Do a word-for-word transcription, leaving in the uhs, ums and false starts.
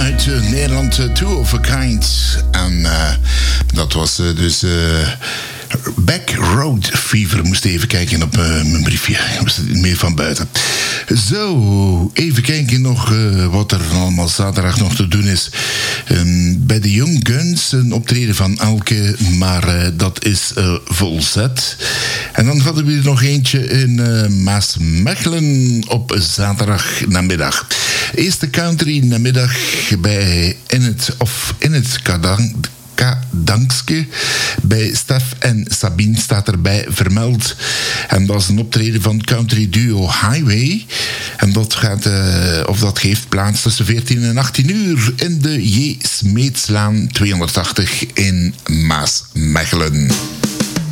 uit uh, Nederland, uh, Two of a Kind. En uh, dat was uh, dus... Uh, Back Road Fever. Moest even kijken op uh, mijn briefje. Ik moest het meer van buiten. Zo, even kijken nog uh, wat er allemaal zaterdag nog te doen is. Um, bij de Young Guns een optreden van Elke, maar uh, dat is uh, volzet. En dan hadden we er nog eentje in uh, Maasmechelen op zaterdag namiddag. Eerste country namiddag bij In het of In het Kadang. Dankske. Bij Stef en Sabine staat erbij vermeld. En dat is een optreden van country duo Highway. En dat, gaat, uh, of dat geeft plaats tussen veertien en achttien uur in de J. Smeetslaan tweehonderdtachtig in Maasmechelen.